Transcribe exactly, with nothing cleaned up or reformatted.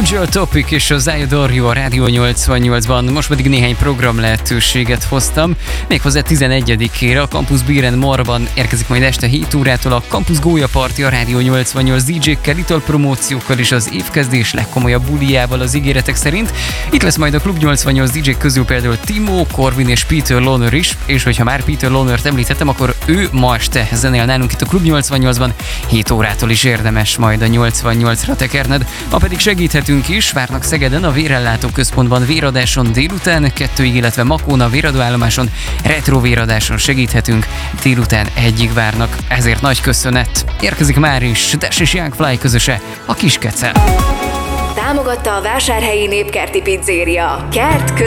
Angel Topic és az I Adore You a Rádió nyolcvannyolcban, most pedig néhány program lehetőséget hoztam, méghozzá tizenegyedikére a Campus Beer and More-ban érkezik majd este hét órától a Campus Gólya Party a Rádió nyolcvannyolc dé dzsékkel, italpromóciókkal és az évkezdés legkomolyabb buliával az ígéretek szerint. Itt lesz majd a Klub nyolcvannyolc dé dzsék közül például Timo, Corvin és Peter Loner is, és hogyha már Peter Lonert említettem, akkor ő ma este zenél nálunk itt a Klub nyolcvannyolcban, hét órától is érdemes majd a nyolcvannyolcra tekerned. Ma pedig segíthetünk is, várnak Szegeden a Vérellátó Központban véradáson délután kettőig, illetve Makón a véradóállomáson retro véradáson segíthetünk, délután egyig várnak, ezért nagy köszönet. Érkezik már is Dash és Youngfly közöse, a Kiskecel. Támogatta a Vásárhelyi Népkerti Pizzéria. Kert